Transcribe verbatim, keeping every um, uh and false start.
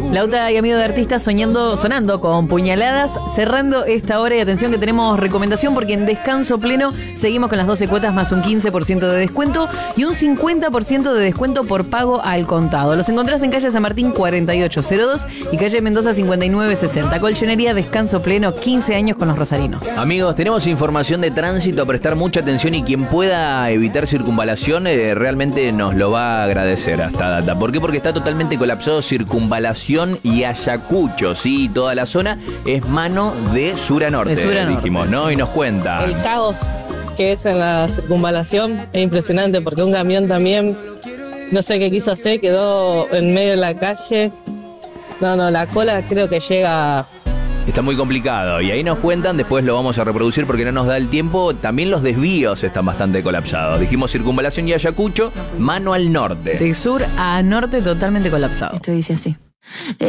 Lauta y amigo de artistas soñando, sonando con puñaladas, cerrando esta hora y atención que tenemos recomendación porque en Descanso Pleno seguimos con las doce cuotas más un quince por ciento de descuento y un cincuenta por ciento de descuento por pago al contado. Los encontrás en calle San Martín cuarenta y ocho cero dos y calle Mendoza cincuenta y nueve sesenta. Colchonería Descanso Pleno, quince años con los rosarinos. Amigos, tenemos información de tránsito a prestar mucha atención y quien pueda evitar circunvalación eh, realmente nos lo va a agradecer hasta data. ¿Por qué? Porque está totalmente colapsado Circunvalación y Ayacucho, sí, toda la zona es mano de sur a norte, de sur a norte, dijimos, ¿no? sí. Y nos cuenta. El caos que es en la circunvalación es impresionante porque un camión también, no sé qué quiso hacer, quedó en medio de la calle. No, no, la cola creo que llega... Está muy complicado y ahí nos cuentan, después lo vamos a reproducir porque no nos da el tiempo, también los desvíos están bastante colapsados. Dijimos Circunvalación y Ayacucho, mano al norte. De sur a norte totalmente colapsado. Esto dice así.